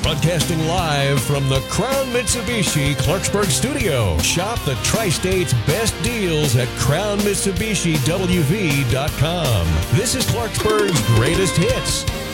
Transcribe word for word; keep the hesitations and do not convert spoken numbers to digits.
Broadcasting live from the Crown Mitsubishi Clarksburg studio. Shop the Tri-State's best deals at crown mitsubishi w v dot com. This is Clarksburg's greatest hits.